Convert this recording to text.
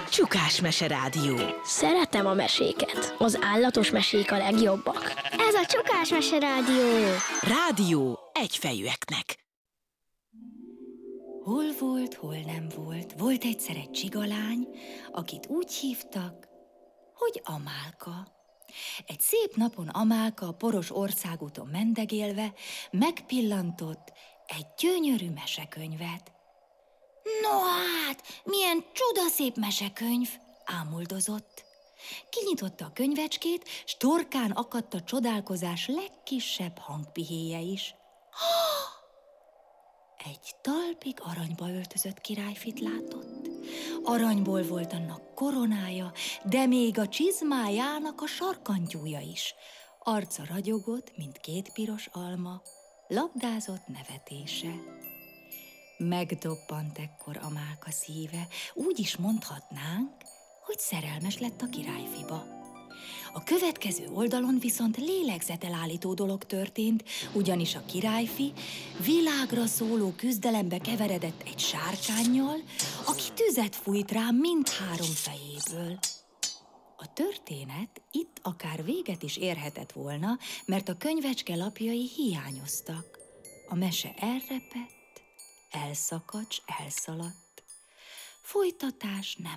Csukás-mese rádió. Szeretem a meséket. Az állatos mesék a legjobbak. Ez a Csukás-mese rádió. Rádió egyfejűeknek. Hol volt, hol nem volt, volt egyszer egy csigalány, akit úgy hívtak, hogy Amálka. Egy szép napon Amálka a poros országúton mendegélve megpillantott egy gyönyörű mesekönyvet. No hát, milyen csodaszép mesekönyv, ámuldozott. Kinyitotta a könyvecskét, s torkán akadt a csodálkozás legkisebb hangpihéje is. Egy talpig aranyba öltözött királyfit látott. Aranyból volt annak koronája, de még a csizmájának a sarkantyúja is. Arca ragyogott, mint két piros alma, labdázott nevetése. Megdobbant ekkor Amálka szíve, úgy is mondhatnánk, hogy szerelmes lett a királyfiba. A következő oldalon viszont lélegzetelállító dolog történt, ugyanis a királyfi világra szóló küzdelembe keveredett egy sárkánnyal, aki tüzet fújt rá mindhárom fejéből. A történet itt akár véget is érhetett volna, mert a könyvecske lapjai hiányoztak. A mese elrepett, elszakadt, elszaladt. Folytatás nem